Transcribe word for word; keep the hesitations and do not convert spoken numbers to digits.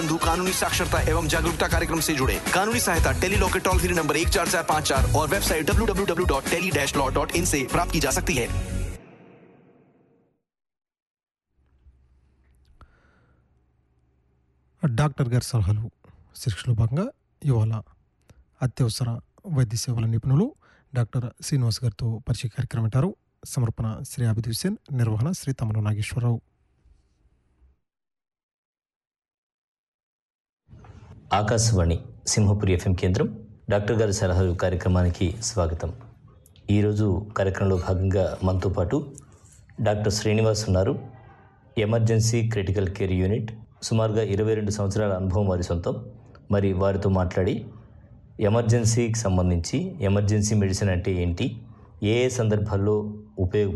बंधु कानूनी साक्षरता एवं जागरूकता कार्यक्रम से जुड़े। कानूनी सहायता टेली लॉ के टोल फ्री नंबर एक चार चार पाँच चार और website W W W dot tele dash law dot in से प्राप्त की जा सकती है। డాక్టర్ గారి సలహాలు శిక్షణలో భాగంగా ఇవాళ అత్యవసర వైద్య సేవల నిపుణులు డాక్టర్ శ్రీనివాస్ గారితో పరిచయ కార్యక్రమం అంటారు. సమర్పణ శ్రీ అభిద్ హుసేన్, నిర్వహణ శ్రీ తమల నాగేశ్వరరావు. ఆకాశవాణి సింహపురి ఎఫ్ఎం కేంద్రం డాక్టర్ గారి సలహాలు కార్యక్రమానికి స్వాగతం. ఈరోజు కార్యక్రమంలో భాగంగా మనతో పాటు డాక్టర్ శ్రీనివాస్ ఉన్నారు. ఎమర్జెన్సీ క్రిటికల్ కేర్ యూనిట్, సుమారుగా ఇరవై రెండు సంవత్సరాల అనుభవం వారి సొంతం. మరి వారితో మాట్లాడి ఎమర్జెన్సీకి సంబంధించి ఎమర్జెన్సీ మెడిసిన్ అంటే ఏంటి, ఏ ఏ సందర్భాల్లో ఉపయోగ